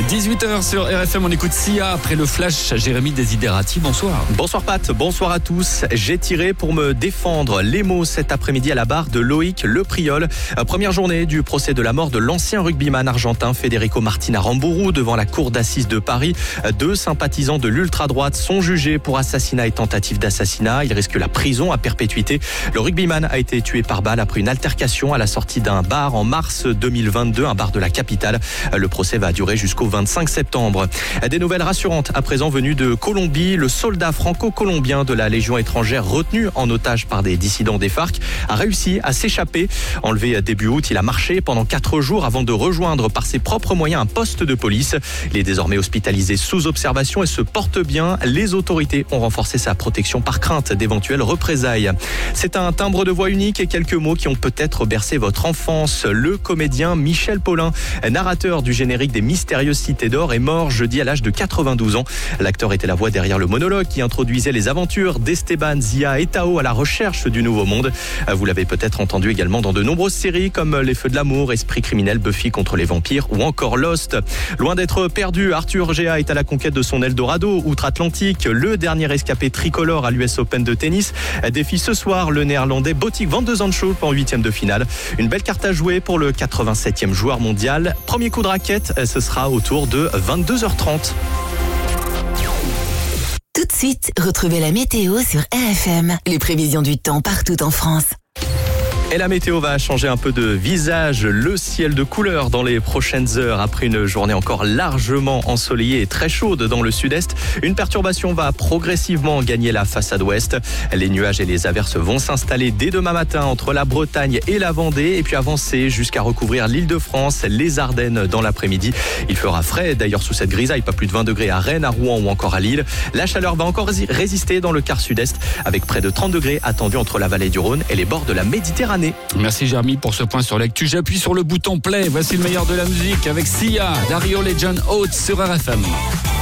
18h sur RFM, on écoute Sia après le flash. Jérémy Desiderati, bonsoir. Bonsoir Pat, bonsoir à tous. J'ai tiré pour me défendre. Les mots cet après-midi à la barre de Loïc Le Priol. Première journée du procès de la mort de l'ancien rugbyman argentin Federico Martín Aramburu devant la cour d'assises de Paris. 2 sympathisants de l'ultra-droite sont jugés pour assassinat et tentative d'assassinat. Ils risquent la prison à perpétuité. Le rugbyman a été tué par balle après une altercation à la sortie d'un bar en mars 2022, un bar de la capitale. Le procès va durer jusqu'au 25 septembre. Des nouvelles rassurantes à présent venues de Colombie. Le soldat franco-colombien de la Légion étrangère retenu en otage par des dissidents des FARC a réussi à s'échapper. Enlevé début août, il a marché pendant 4 jours avant de rejoindre par ses propres moyens un poste de police. Il est désormais hospitalisé sous observation et se porte bien. Les autorités ont renforcé sa protection par crainte d'éventuelles représailles. C'est un timbre de voix unique et quelques mots qui ont peut-être bercé votre enfance. Le comédien Michel Paulin, narrateur du générique des Mystérieuses Cités d'Or, est mort jeudi à l'âge de 92 ans. L'acteur était la voix derrière le monologue qui introduisait les aventures d'Esteban, Zia et Tao à la recherche du nouveau monde. Vous l'avez peut-être entendu également dans de nombreuses séries comme Les Feux de l'amour, Esprit criminel, Buffy contre les vampires ou encore Lost. Loin d'être perdu, Arthur Gea est à la conquête de son Eldorado outre-Atlantique. Le dernier escapé tricolore à l'US Open de tennis défie ce soir le néerlandais Botic van de Zandschulp en 8e de finale. Une belle carte à jouer pour le 87e joueur mondial. Premier coup de raquette, ce sera autour de 22h30. Tout de suite, retrouvez la météo sur RFM. Les prévisions du temps partout en France. Et la météo va changer un peu de visage, le ciel de couleur dans les prochaines heures. Après une journée encore largement ensoleillée et très chaude dans le sud-est, une perturbation va progressivement gagner la façade ouest. Les nuages et les averses vont s'installer dès demain matin entre la Bretagne et la Vendée et puis avancer jusqu'à recouvrir l'Île-de-France, les Ardennes dans l'après-midi. Il fera frais d'ailleurs sous cette grisaille, pas plus de 20 degrés à Rennes, à Rouen ou encore à Lille. La chaleur va encore résister dans le quart sud-est avec près de 30 degrés attendus entre la vallée du Rhône et les bords de la Méditerranée. Merci Jérémy pour ce point sur l'actu. J'appuie sur le bouton play. Voici le meilleur de la musique avec Sia, Dario et John Oates sur RFM.